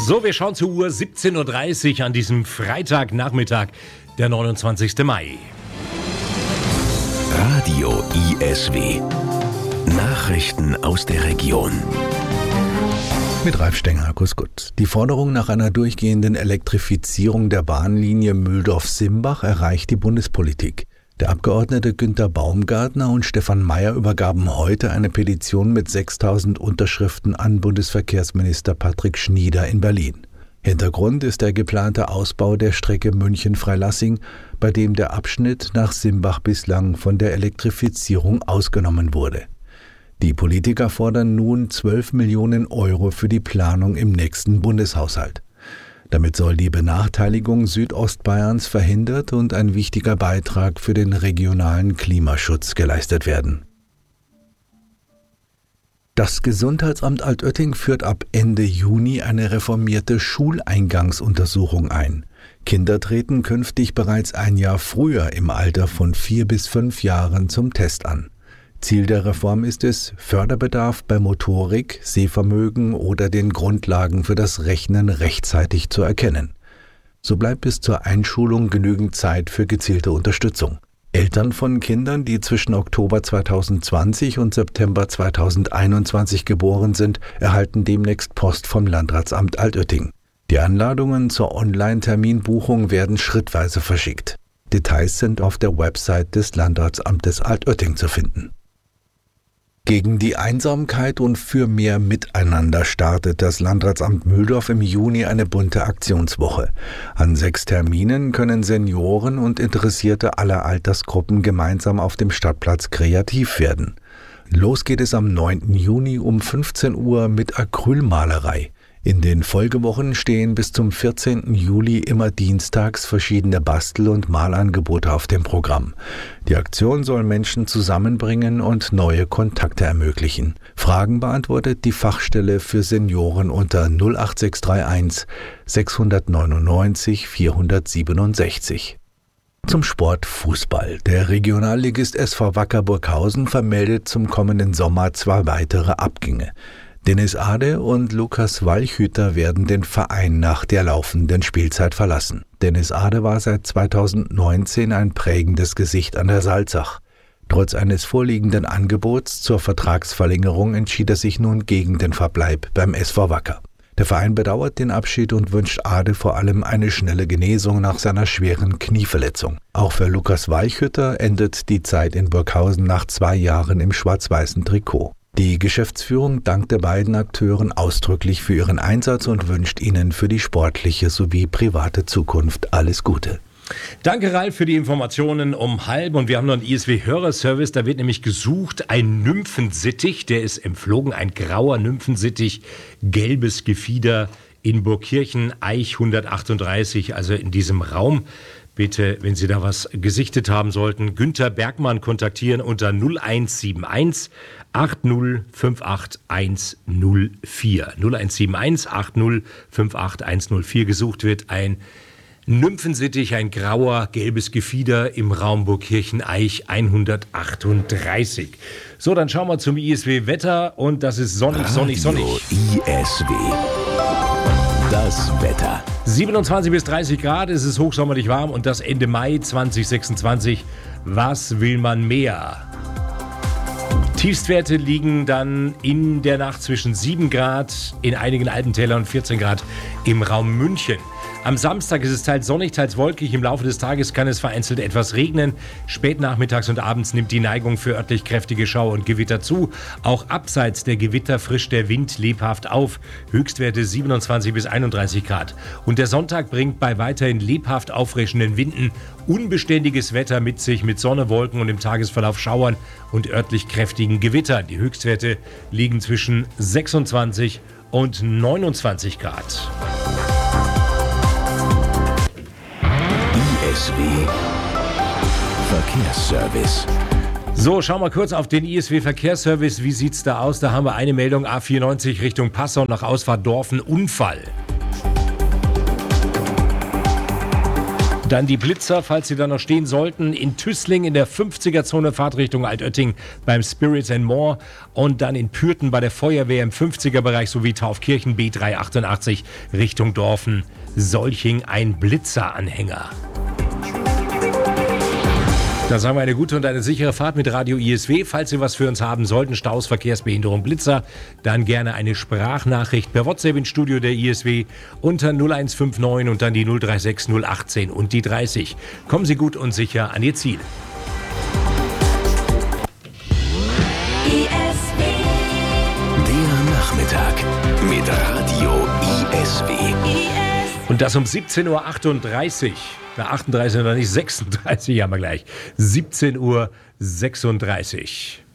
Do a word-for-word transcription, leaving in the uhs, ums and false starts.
So, wir schauen zur Uhr siebzehn Uhr dreißig an diesem Freitagnachmittag, der neunundzwanzigsten Mai. Radio I S W. Nachrichten aus der Region. Mit Ralf Stenger, grüß Gott. Die Forderung nach einer durchgehenden Elektrifizierung der Bahnlinie Mühldorf-Simbach erreicht die Bundespolitik. Der Abgeordnete Günther Baumgartner und Stefan Mayer übergaben heute eine Petition mit sechstausend Unterschriften an Bundesverkehrsminister Patrick Schnieder in Berlin. Hintergrund ist der geplante Ausbau der Strecke München-Freilassing, bei dem der Abschnitt nach Simbach bislang von der Elektrifizierung ausgenommen wurde. Die Politiker fordern nun zwölf Millionen Euro für die Planung im nächsten Bundeshaushalt. Damit soll die Benachteiligung Südostbayerns verhindert und ein wichtiger Beitrag für den regionalen Klimaschutz geleistet werden. Das Gesundheitsamt Altötting führt ab Ende Juni eine reformierte Schuleingangsuntersuchung ein. Kinder treten künftig bereits ein Jahr früher im Alter von vier bis fünf Jahren zum Test an. Ziel der Reform ist es, Förderbedarf bei Motorik, Sehvermögen oder den Grundlagen für das Rechnen rechtzeitig zu erkennen. So bleibt bis zur Einschulung genügend Zeit für gezielte Unterstützung. Eltern von Kindern, die zwischen Oktober zweitausendzwanzig und September zweitausendeinundzwanzig geboren sind, erhalten demnächst Post vom Landratsamt Altötting. Die Anladungen zur Online-Terminbuchung werden schrittweise verschickt. Details sind auf der Website des Landratsamtes Altötting zu finden. Gegen die Einsamkeit und für mehr Miteinander startet das Landratsamt Mühldorf im Juni eine bunte Aktionswoche. An sechs Terminen können Senioren und Interessierte aller Altersgruppen gemeinsam auf dem Stadtplatz kreativ werden. Los geht es am neunten Juni um fünfzehn Uhr mit Acrylmalerei. In den Folgewochen stehen bis zum vierzehnten Juli immer dienstags verschiedene Bastel- und Malangebote auf dem Programm. Die Aktion soll Menschen zusammenbringen und neue Kontakte ermöglichen. Fragen beantwortet die Fachstelle für Senioren unter null acht sechs drei eins sechs neun neun vier sieben sechs. Zum Sport Fußball. Der Regionalligist S V Wacker Burghausen vermeldet zum kommenden Sommer zwei weitere Abgänge. Dennis Ade und Lukas Walchhüter werden den Verein nach der laufenden Spielzeit verlassen. Dennis Ade war seit zweitausendneunzehn ein prägendes Gesicht an der Salzach. Trotz eines vorliegenden Angebots zur Vertragsverlängerung entschied er sich nun gegen den Verbleib beim S V Wacker. Der Verein bedauert den Abschied und wünscht Ade vor allem eine schnelle Genesung nach seiner schweren Knieverletzung. Auch für Lukas Walchhüter endet die Zeit in Burghausen nach zwei Jahren im schwarz-weißen Trikot. Die Geschäftsführung dankte beiden Akteuren ausdrücklich für ihren Einsatz und wünscht ihnen für die sportliche sowie private Zukunft alles Gute. Danke, Ralf, für die Informationen um halb. Und wir haben noch einen I S W-Hörerservice. Da wird nämlich gesucht ein Nymphensittich. Der ist entflogen, ein grauer Nymphensittich, gelbes Gefieder in Burgkirchen, Eich hundertachtunddreißig, also in diesem Raum. Bitte, wenn Sie da was gesichtet haben sollten, Günther Bergmann kontaktieren unter null eins sieben eins acht null fünf acht eins null vier. null eins sieben eins acht null fünf acht eins null vier. Gesucht wird ein Nymphensittich, ein grauer, gelbes Gefieder im Raum Burgkirchen, Eich hundertachtunddreißig. So, dann schauen wir zum I S W-Wetter und das ist sonnig, sonnig, sonnig. I S W. Das Wetter. siebenundzwanzig bis dreißig Grad, es ist hochsommerlich warm und das Ende Mai zwanzig sechsundzwanzig. Was will man mehr? Tiefstwerte liegen dann in der Nacht zwischen sieben Grad in einigen Alpentälern und vierzehn Grad im Raum München. Am Samstag ist es teils sonnig, teils wolkig. Im Laufe des Tages kann es vereinzelt etwas regnen. Spät nachmittags und abends nimmt die Neigung für örtlich kräftige Schauer und Gewitter zu. Auch abseits der Gewitter frischt der Wind lebhaft auf. Höchstwerte siebenundzwanzig bis einunddreißig Grad. Und der Sonntag bringt bei weiterhin lebhaft auffrischenden Winden unbeständiges Wetter mit sich, mit Sonne, Wolken und im Tagesverlauf Schauern und örtlich kräftigen Gewittern. Die Höchstwerte liegen zwischen sechsundzwanzig und neunundzwanzig Grad. I S W Verkehrsservice. So, schauen wir kurz auf den I S W-Verkehrsservice. Wie sieht's da aus? Da haben wir eine Meldung, A vierundneunzig Richtung Passau nach Ausfahrt Dorfen, Unfall. Dann die Blitzer, falls sie da noch stehen sollten, in Tüßling in der fünfziger-Zone Fahrtrichtung Altötting beim Spirits and More und dann in Pürten bei der Feuerwehr im fünfziger-Bereich sowie Taufkirchen B dreihundertachtundachtzig Richtung Dorfen, Solching ein Blitzeranhänger. Da sagen wir eine gute und eine sichere Fahrt mit Radio I S W. Falls Sie was für uns haben sollten, Staus, Verkehrsbehinderung, Blitzer, dann gerne eine Sprachnachricht per WhatsApp ins Studio der I S W unter null eins fünf neun und dann die null drei sechs null achtzehn und die dreißig. Kommen Sie gut und sicher an Ihr Ziel. I S W. Der Nachmittag mit Radio I S W. Und das um siebzehn Uhr achtunddreißig. Na, achtunddreißig oder nicht, sechsunddreißig haben wir gleich. siebzehn Uhr sechsunddreißig.